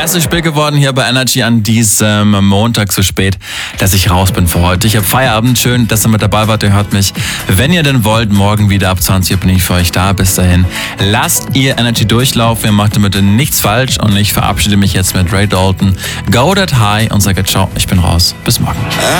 Erstes Spiel geworden hier bei Energy an diesem Montag so spät, dass ich raus bin für heute. Ich habe Feierabend. Schön, dass ihr mit dabei wart. Ihr hört mich, wenn ihr denn wollt, morgen wieder ab 20 Uhr bin ich für euch da. Bis dahin, lasst ihr Energy durchlaufen. Ihr macht damit nichts falsch und ich verabschiede mich jetzt mit Ray Dalton. Go that high und sage ciao. Ich bin raus. Bis morgen.